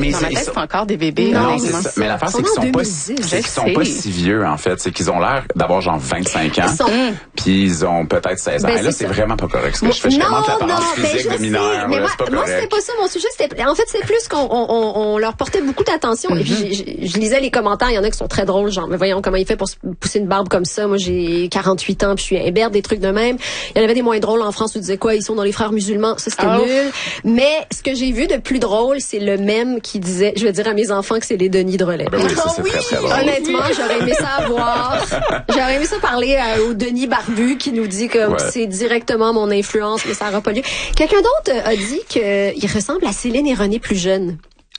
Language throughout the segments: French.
dans ma tête, c'est encore des bébés. Non, c'est ça. Mais l'affaire, c'est qu'ils sont pas si vieux, en fait. C'est qu'ils ont l'air d'avoir genre 25 ans. Puis ils ont peut-être 16 ans. Et là, c'est vraiment pas correct ce que je fais. Je commente l'apparence physique de mineurs. C'est pas correct. Moi, c'était pas ça mon sujet. En fait, c'est plus qu'on leur portait beaucoup d'attention. Et puis, je lisais les commentaires. Il y en a qui sont très drôles. Genre, mais voyons comment il fait pour se pousser une barbe comme ça. Moi, j'ai 48 ans puis je suis imberbe, des trucs de même. Il y en avait des moins drôles en France où ils disaient quoi? Ils sont dans les frères musulmans. Ça, c'était nul. Mais ce que j'ai vu de plus drôle, c'est le mème qui disait, je vais dire à mes enfants que c'est les Denis de relais. Oui, ça, c'est très, très drôle. Honnêtement, j'aurais aimé ça voir. J'aurais aimé ça parler au Denis Barbu qui nous dit que c'est directement mon influence, mais ça n'aura pas lieu. Quelqu'un d'autre a dit qu'il ressemble à Céline et René plus jeunes.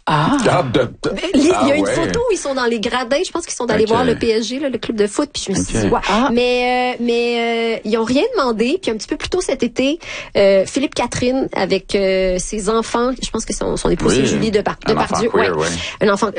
Il y a une photo où ils sont dans les gradins. Je pense qu'ils sont allés voir le PSG, le club de foot. Puis je me suis dit, mais ils ont rien demandé. Puis un petit peu plus tôt cet été, Philippe Catherine avec ses enfants, je pense que son épouse c'est Julie Depardieu, un enfant,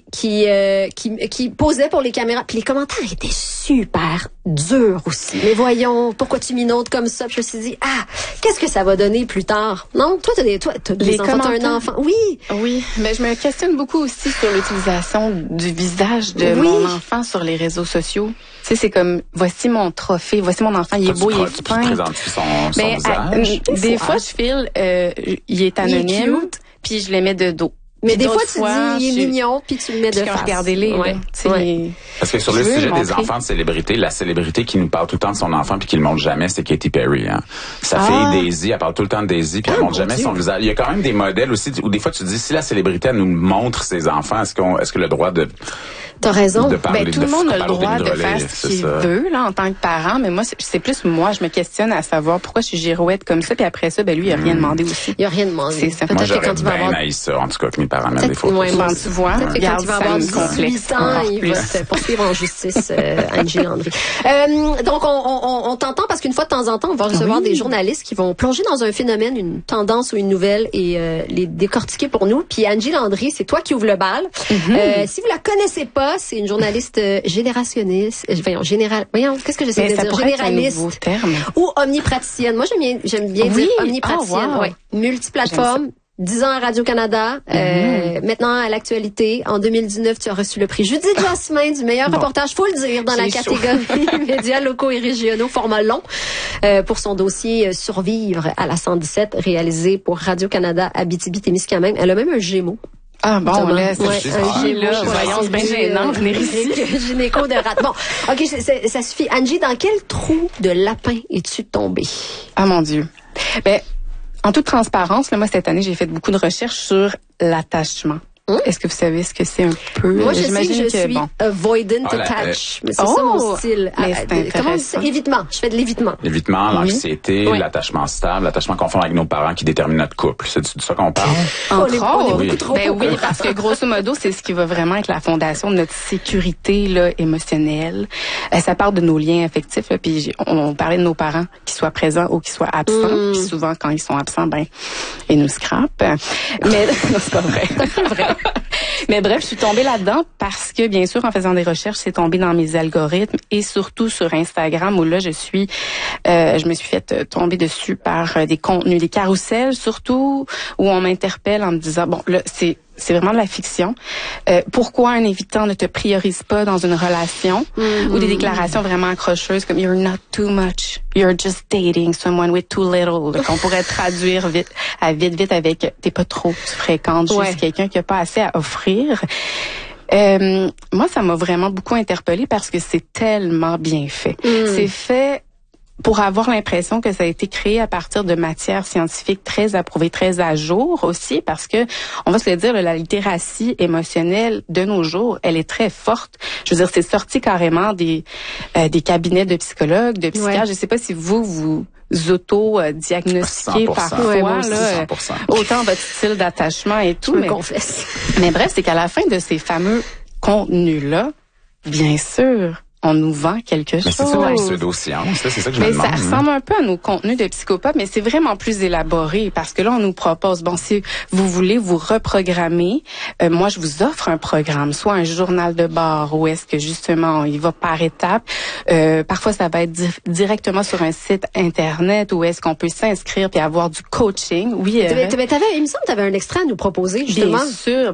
qui posait pour les caméras. Puis les commentaires étaient super durs aussi. Mais voyons, pourquoi tu minaudes comme ça? Puis je me suis dit, qu'est-ce que ça va donner plus tard? Non, toi t'as des enfants, t'as un enfant. Oui, mais je me questionne beaucoup aussi sur l'utilisation du visage de mon enfant sur les réseaux sociaux. Tu sais, c'est comme, voici mon trophée, voici mon enfant, il est beau, il est fin. Tu présentes-tu son visage? Des fois, je file, il est anonyme, puis je les mets de dos. Mais des fois, tu dis, il est mignon, puis tu le mets de face. Regardez-les, Parce que sur le sujet des enfants de célébrité, la célébrité qui nous parle tout le temps de son enfant puis qui le montre jamais, c'est Katy Perry. Hein. Sa fille Daisy, elle parle tout le temps de Daisy puis elle montre jamais son visage. Il y a quand même des modèles aussi où des fois tu te dis, si la célébrité elle nous montre ses enfants, est-ce que le droit de... T'as raison. Tout le monde a le droit de faire ce qu'il veut là en tant que parent, mais moi c'est plus je me questionne à savoir pourquoi je suis girouette comme ça, puis après ça lui il a rien demandé aussi. Il a rien demandé. C'est ça. Moi j'aurais bien haï ça, en tout cas que mes parents m'avaient des photos. Tu vois, quand il va avoir 18 ans, il va se poursuivre en justice, Angie Landry. Donc on t'entend parce qu'une fois de temps en temps on va recevoir des journalistes qui vont plonger dans un phénomène, une tendance ou une nouvelle et les décortiquer pour nous. Puis Angie Landry, c'est toi qui ouvre le bal. Si vous la connaissez pas, c'est une journaliste générationniste. Qu'est-ce que j'essaie de dire? Généraliste ou omnipraticienne. Moi, j'aime bien dire omnipraticienne. Multiplateforme. 10 ans à Radio-Canada, maintenant à l'actualité. En 2019, tu as reçu le prix Judith Jasmin du meilleur reportage, faut le dire, dans la catégorie médias locaux et régionaux format long, pour son dossier Survivre à la 117, réalisé pour Radio-Canada Abitibi-Témiscamingue. Elle a même un Gémeaux. Voyons, c'est bien gênant, venir ici. Gynéco de rat. Bon, OK, ça suffit. Angie, dans quel trou de lapin es-tu tombée? Ah, mon Dieu. En toute transparence, moi, cette année, j'ai fait beaucoup de recherches sur l'attachement. Est-ce que vous savez ce que c'est un peu? Moi, je suis avoidant attach. Mais c'est ça mon style. Comment c'est? Évitement. Je fais de l'évitement. L'évitement, l'anxiété, l'attachement stable, l'attachement conforme avec nos parents qui détermine notre couple. C'est de ça qu'on parle? Entre autres. Beaucoup trop. Oui, parce que grosso modo, c'est ce qui va vraiment être la fondation de notre sécurité là, émotionnelle. Ça part de nos liens affectifs. Là, puis on parlait de nos parents qui soient présents ou qui soient absents. Puis souvent, quand ils sont absents, ils nous scrapent. Mais c'est pas vrai. C'est pas vrai. Mais bref, je suis tombée là-dedans parce que, bien sûr, en faisant des recherches, c'est tombé dans mes algorithmes et surtout sur Instagram où là, je me suis fait tomber dessus par des contenus, des carousels surtout, où on m'interpelle en me disant, c'est vraiment de la fiction. Pourquoi un évitant ne te priorise pas dans une relation ou des déclarations vraiment accrocheuses comme you're not too much, you're just dating someone with too little, qu'on pourrait traduire vite avec t'es pas trop, tu fréquentes juste quelqu'un qui a pas assez à offrir. Moi, ça m'a vraiment beaucoup interpellée parce que c'est tellement bien fait. C'est fait pour avoir l'impression que ça a été créé à partir de matières scientifiques très approuvées, très à jour aussi, parce que, on va se le dire, la littératie émotionnelle de nos jours, elle est très forte. Je veux dire, c'est sorti carrément des cabinets de psychologues, de psychiatres. Je sais pas si vous auto-diagnostiquez parfois, là, autant votre style d'attachement et tout. Mais bref, c'est qu'à la fin de ces fameux contenus-là, bien sûr, on nous vend quelque chose. Mais c'est ça la pseudo-science, c'est ça que je me demande. Ça ressemble un peu à nos contenus de psychopathes, mais c'est vraiment plus élaboré parce que là, on nous propose, si vous voulez vous reprogrammer, moi, je vous offre un programme, soit un journal de bord où est-ce que justement, il va par étapes. Parfois, ça va être directement sur un site Internet où est-ce qu'on peut s'inscrire puis avoir du coaching. Oui. Il me semble que tu avais un extrait à nous proposer, justement. Bien sûr.